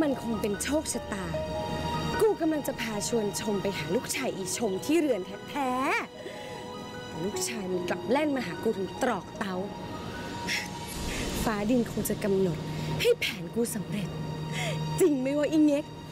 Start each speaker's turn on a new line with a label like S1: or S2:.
S1: มันคงเป็นโชคชะตากูกำลังจะพาชวนชมไปหาลูกชายอีชมที่เรือนแท้ๆแต่ลูกชายมันกลับแล่นมาหากูถึงตรอกเตาฟ้าดินคงจะกำหนดให้แผนกูสำเร็จจริงไหมวะอีเง็ก